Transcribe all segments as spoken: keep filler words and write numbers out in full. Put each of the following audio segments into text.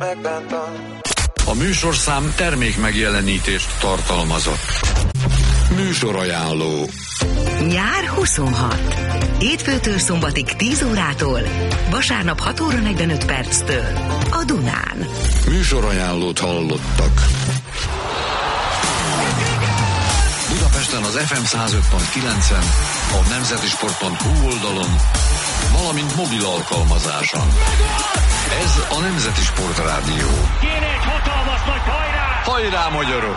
A műsorszám termék megjelenítést tartalmazott. Műsorajánló. Nyár huszonhat. Hétfőtől szombatig tíz órától, vasárnap hat óra negyvenöt perctől a Dunán. Műsorajánlót hallottak. Budapesten az ef em száz öt pont kilencen, a nemzetisport pont hu oldalon, valamint mobil alkalmazáson. Ez a Nemzeti Sport Rádió. Kéne egy hatalmas nagy hajrá! Hajrá, magyarok!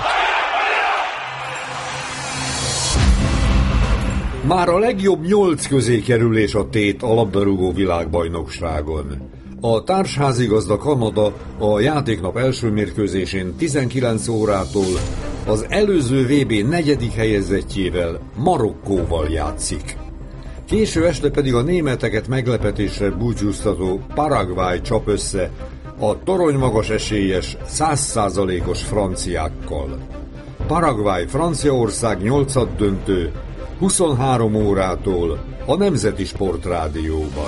Már a legjobb nyolc közé kerülés a tét a labdarúgó világbajnokságon. A társházigazda Kanada a játéknap első mérkőzésén tizenkilenc órától az előző vé bé negyedik helyezettjével, Marokkóval játszik. Késő este pedig a németeket meglepetésre búcsúztató Paraguay csap össze a toronymagas esélyes száz százalékos franciákkal. Paraguay Franciaország nyolcaddöntő huszonhárom órától a Nemzeti Sport Rádióban.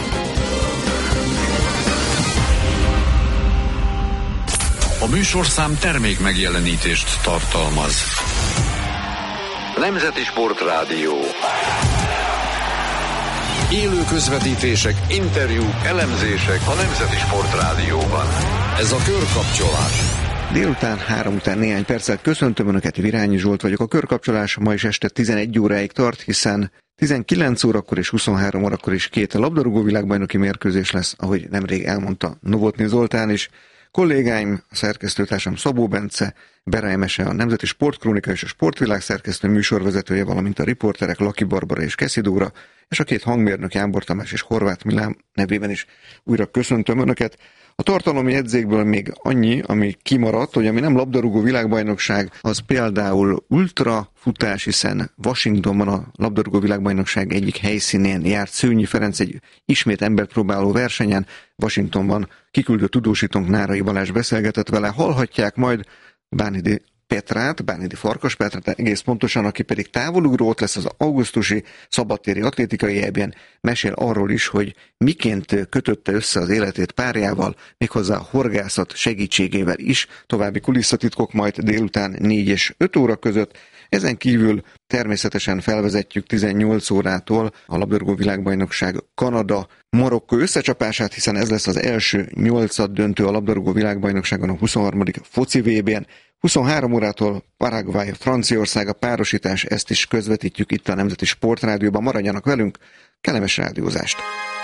A műsorszám termék megjelenítést tartalmaz. Nemzeti Sport Rádió. Élő közvetítések, interjúk, elemzések a Nemzeti Sport Rádióban. Ez a körkapcsolás. Délután három után néhány perccel köszöntöm Önöket, Virányi Zsolt vagyok. A körkapcsolás ma is este tizenegy óráig tart, hiszen tizenkilenc órakor és huszonhárom órakor is két labdarúgó világbajnoki mérkőzés lesz, ahogy nemrég elmondta Novotny Zoltán is. Kollégáim, a szerkesztőtársam Szabó Bence, Berály Mese, a Nemzeti Sportkrónika és a Sportvilág szerkesztő műsorvezetője, valamint a riporterek Laki Barbara és Keszi Dóra, és a két hangmérnök Jámbor Tamás és Horváth Milán nevében is újra köszöntöm Önöket. A tartalmi jegyzékből még annyi, ami kimaradt, hogy ami nem labdarúgó világbajnokság, az például ultrafutás, hiszen Washingtonban a labdarúgó világbajnokság egyik helyszínén járt Szőnyi Ferenc egy ismét embert próbáló versenyen. Washingtonban kiküldött tudósítónk Nárai Balázs beszélgetett vele. Hallhatják majd Bánhidi Petrát, Bánhidi Farkas Petrát egész pontosan, aki pedig távolugró, ott lesz az augusztusi szabadtéri atlétikai ébben, mesél arról is, hogy miként kötötte össze az életét párjával, méghozzá a horgászat segítségével is. További kulisszatitkok majd délután négy és öt óra között. Ezen kívül természetesen felvezetjük tizennyolc órától a labdarúgó világbajnokság Kanada Marokkó összecsapását, hiszen ez lesz az első nyolcad döntő a labdarúgó világbajnokságon, a huszonharmadik foci vé bén. huszonhárom órától Paraguay Franciaország a párosítás, ezt is közvetítjük itt a Nemzeti Sport Rádióban. Maradjanak velünk, kellemes rádiózást!